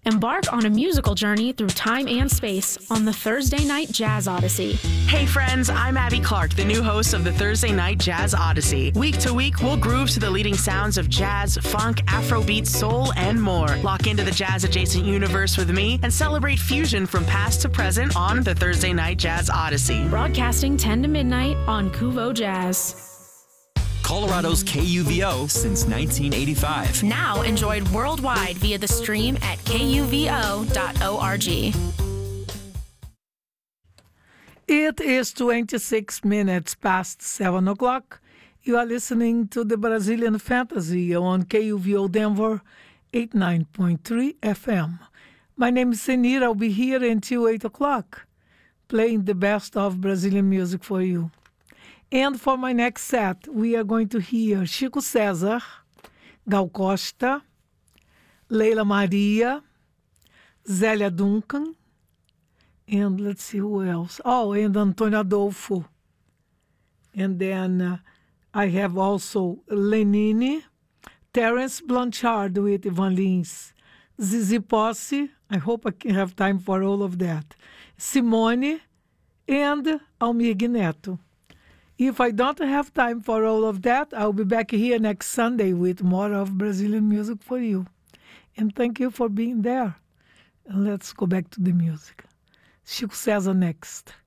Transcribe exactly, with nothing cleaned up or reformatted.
Embark on a musical journey through time and space on the Thursday Night Jazz Odyssey. Hey friends, I'm Abby Clark, the new host of the Thursday Night Jazz Odyssey. Week to week, we'll groove to the leading sounds of jazz, funk, Afrobeat, soul, and more. Lock into the jazz-adjacent universe with me and celebrate fusion from past to present on the Thursday Night Jazz Odyssey. Broadcasting ten to midnight on Kuvo Jazz. Colorado's K U V O since nineteen eighty-five. Now enjoyed worldwide via the stream at K U V O dot org. It is twenty-six minutes past seven o'clock. You are listening to the Brazilian Fantasy on K U V O Denver eighty-nine point three F M. My name is Senir. I'll be here until eight o'clock, playing the best of Brazilian music for you. And for my next set, we are going to hear Chico César, Gal Costa, Leila Maria, Zélia Duncan, and let's see who else. Oh, and Antônio Adolfo. And then uh, I have also Lenine, Terence Blanchard with Ivan Lins, Zizi Posse, I hope I can have time for all of that, Simone, and Almir Neto. If I don't have time for all of that, I'll be back here next Sunday with more of Brazilian music for you. And thank you for being there. And let's go back to the music. Chico César next.